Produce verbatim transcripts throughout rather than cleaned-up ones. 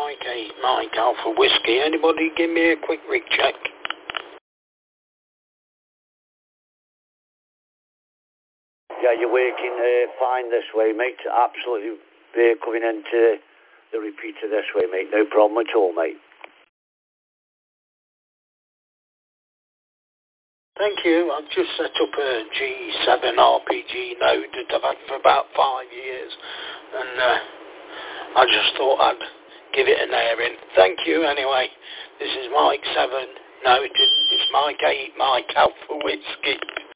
Mike eight, Mike Alpha Whiskey. Anybody give me a quick rig check? Yeah, you're working uh, fine this way, mate. Absolutely uh, coming into the repeater this way, mate. No problem at all, mate. Thank you. I've just set up a G seven R P G node that I've had for about five years. And uh, I just thought I'd give it an airing. Thank you anyway. This is Mike seven. No, it isn't. It's Mike eight, Mike Alpha Whiskey.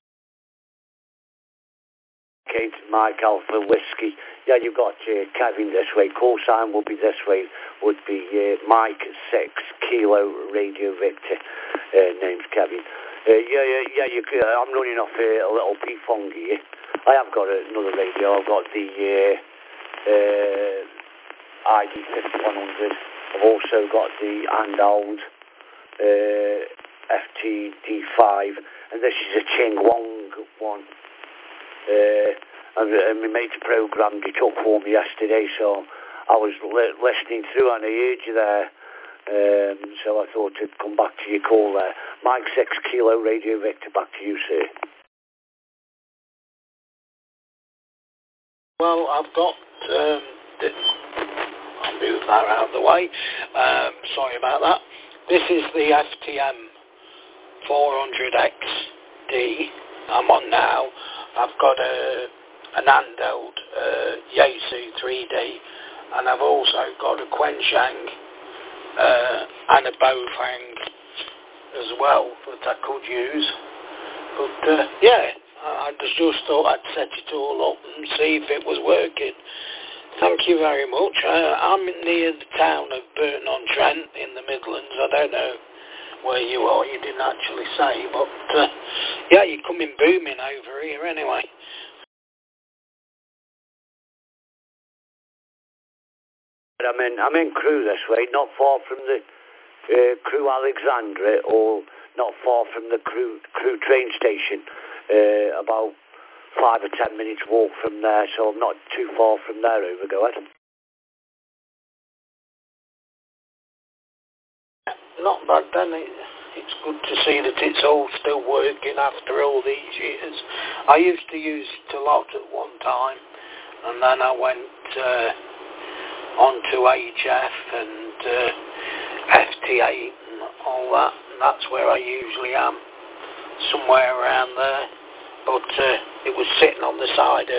Okay, Mike Alpha Whiskey. Yeah, you've got uh, Kevin this way. Call sign will be this way. Would be uh, Mike six Kilo Radio Victor. Uh, name's Kevin. Uh, yeah, yeah, yeah. You, uh, I'm running off uh, a little P-Fong here. I have got another radio. I've got the uh, uh, I D fifty-one hundred. I've also got the Andold uh, F T D five, and this is a Ching Wong one. Uh, and, and we made a program it up for me yesterday, so I was li- listening through and I heard you there. Um, so I thought I'd come back to your call there. Mike six Kilo Radio Victor, back to you, sir. Well, I've got, um, the, I'll move that out of the way. Um, sorry about that. This is the F T M four hundred X D I'm on now. I've got a, an Andold uh, Yaesu three D, and I've also got a Quansheng uh, and a Baofeng as well that I could use. But uh, yeah, I just, just thought I'd set it all up and see if it was working. Thank you very much. Uh, I'm near the town of Burton-on-Trent in the Midlands. I don't know where you are, you didn't actually say, but uh, yeah, you're coming booming over here anyway. I'm in, I'm in Crewe this way, not far from the uh, Crewe Alexandra, or not far from the Crewe, Crewe train station. Uh, about five or ten minutes walk from there, so I'm not too far from there, over going. Not bad then. It, it's good to see that it's all still working after all these years. I used to use it a lot at one time, and then I went uh, on to H F and uh, F T eight and all that, and that's where I usually am, somewhere around there. But uh, it was sitting on the side